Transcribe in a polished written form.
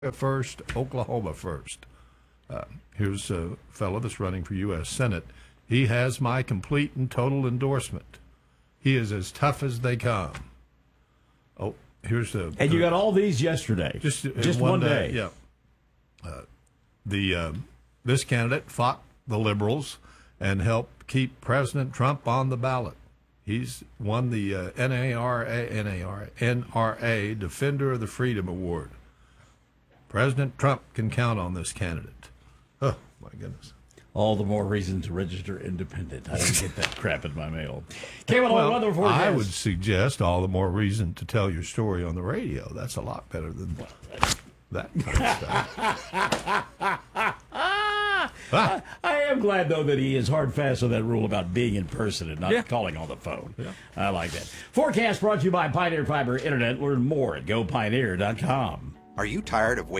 first, Oklahoma first. Here's a fellow that's running for U.S. Senate. He has my complete and total endorsement. He is as tough as they come. Oh, here's the... And you got all these yesterday. Just one day. Yeah. This candidate fought the liberals and helped keep President Trump on the ballot. He's won the NRA Defender of the Freedom Award. President Trump can count on this candidate. Oh, my goodness. All the more reason to register independent. I don't get that crap in my mail. Weather forecast. I would suggest all the more reason to tell your story on the radio. That's a lot better than that kind of stuff. I am glad, though, that he is hard fast on that rule about being in person and not calling on the phone. Yeah. I like that. Forecast brought to you by Pioneer Fiber Internet. Learn more at gopioneer.com. Are you tired of